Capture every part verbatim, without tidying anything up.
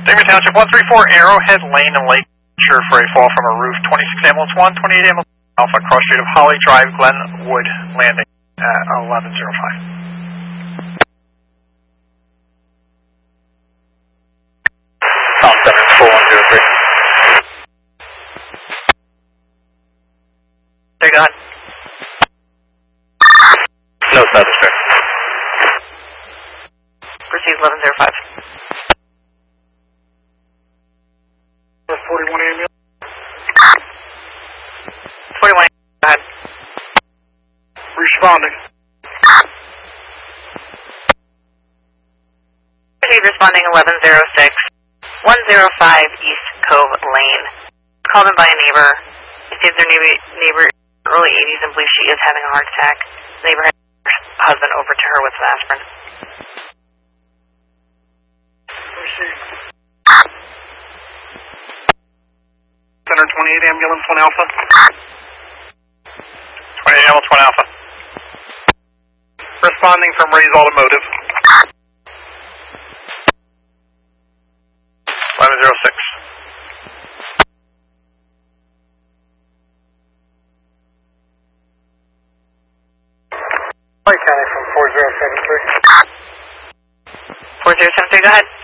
David Township, one three four Arrowhead Lane in Lake Sure for a fall from a roof. twenty-six ambulance one, twenty-eight ambulance Alpha, cross street of Holly Drive, Glenwood Landing at eleven oh five. Tom seven four one zero three. There, go ahead. No status, sir. Proceed eleven oh five. forty-one ambulance. forty-one, go ahead. Responding. Proceed responding eleven oh six, one oh five East Cove Lane. Called in by a neighbor. He says their neighbor, neighbor early eighties and believes she is having a heart attack. The neighbor had her husband over to her with some aspirin. Center twenty-eight ambulance one Alpha. twenty-eight ambulance one Alpha. Responding from Ray's Automotive. eleven oh six. White County from four zero seven three. four zero seven three, go ahead.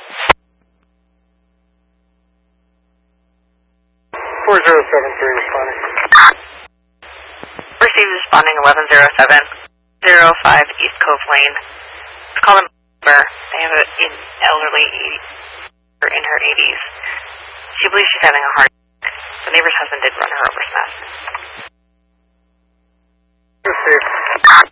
four zero seven three responding. Receive responding eleven oh seven, oh five East Cove Lane. It's called a neighbor. They have an elderly in her eighties. She believes she's having a heart attack. The neighbor's husband did run her over some aspirin. Proceed.